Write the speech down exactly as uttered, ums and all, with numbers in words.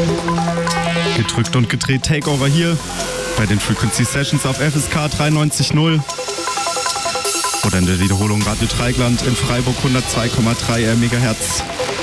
Gedrückt und gedreht, Takeover hier bei den Frequency Sessions auf F S K dreiundneunzig Komma null oder in der Wiederholung Radio Dreigland in Freiburg hundertzwei Komma drei Megahertz.